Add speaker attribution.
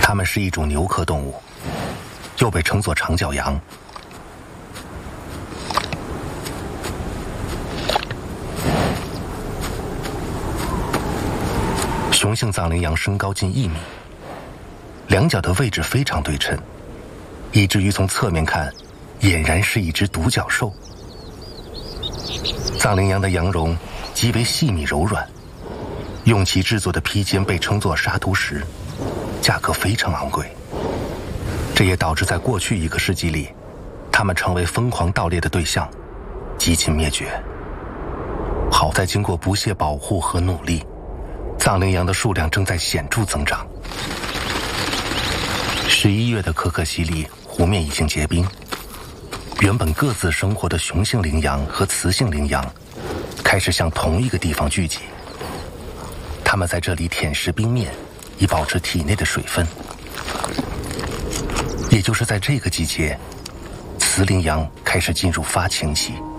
Speaker 1: 它们是一种牛科动物，又被称作长脚羊。雄性藏羚羊身高近1米，两脚的位置非常对称，以至于从侧面看，俨然是一只独角兽。藏羚羊的羊绒极为细密柔软，用其制作的披肩被称作沙图石，价格非常昂贵。这也导致在过去1个世纪里，它们成为疯狂盗猎的对象，几近灭绝。好在经过不懈保护和努力，藏羚羊的数量正在显著增长。11月的可可西里湖面已经结冰，原本各自生活的雄性羚羊和雌性羚羊开始向同一个地方聚集，它们在这里舔食冰面，以保持体内的水分。也就是在这个季节，雌羚羊开始进入发情期。